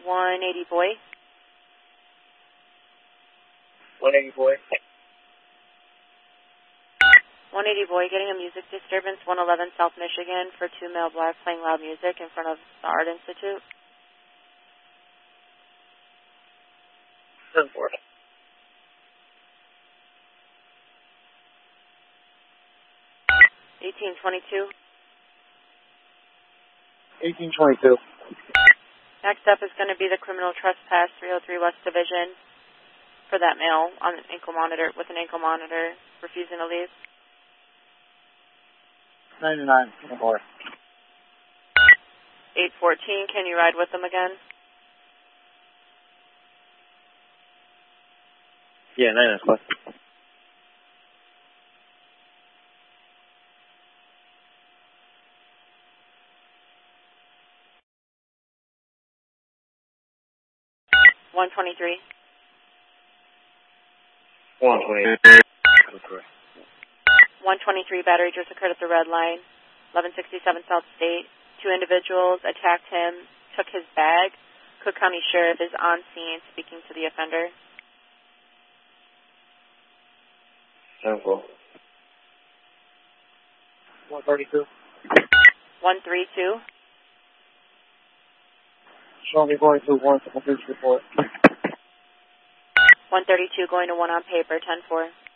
180 Boy. 180 Boy. 180 Boy, getting a music disturbance, 111 South Michigan, for 2 male black playing loud music in front of the Art Institute. 10-4. 1822. 1822. Next up is going to be the criminal trespass, 303 West Division, for that male on an ankle monitor, with an ankle monitor, refusing to leave. 99, 24. 814, can you ride with them again? Yeah, 99 plus. One 23. 120. 123 battery just occurred at the red line, 1167 South State. 2 individuals attacked him, took his bag. Cook County Sheriff is on scene speaking to the offender. 10-4. 132. 132. Show me going to 1 for police report. 132 going to 1 on paper, 10-4.